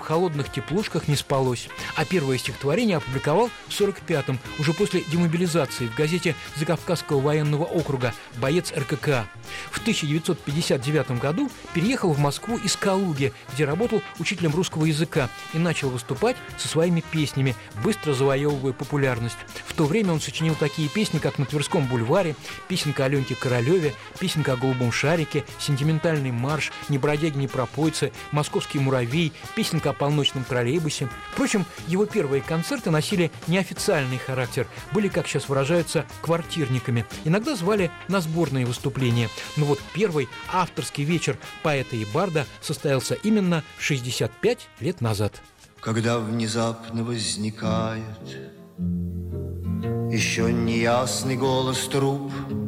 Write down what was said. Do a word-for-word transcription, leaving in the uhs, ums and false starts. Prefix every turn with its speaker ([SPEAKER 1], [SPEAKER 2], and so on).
[SPEAKER 1] холодных теплушках не спалось. А первое стихотворение опубликовал в сорок пятом, уже после демобилизации, в газете Закавказского военного округа «Боец эр ка ка». В тысяча девятьсот пятьдесят девятом году переехал в Москву из Калуги, где работал учителем русского языка и начал выступать со своими песнями, быстро завоевывая популярность. В то время он сочинил такие песни, как «На Тверском бульваре», песенка о Леньке Королеве, песенка о голубом шарике, «Сентиментальный марш», «Не бродяги, не пропойцы», «Московский муравей», песенка о полночном троллейбусе. Впрочем, его первые концерты носили неофициальный характер, были, как сейчас выражаются, квартирниками. Иногда звали на сборные выступления. Но вот первый авторский вечер поэта и барда состоялся именно шестьдесят пять лет назад.
[SPEAKER 2] Когда внезапно возникает еще неясный голос труб,